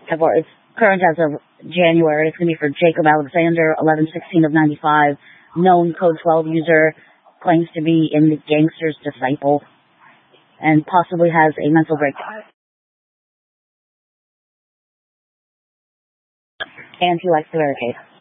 It's current as of January. It's going to be for Jacob Alexander, 11/16 of 95. Known Code 12 user, claims to be in the Gangster's Disciple, and possibly has a mental breakdown. And he likes to barricade.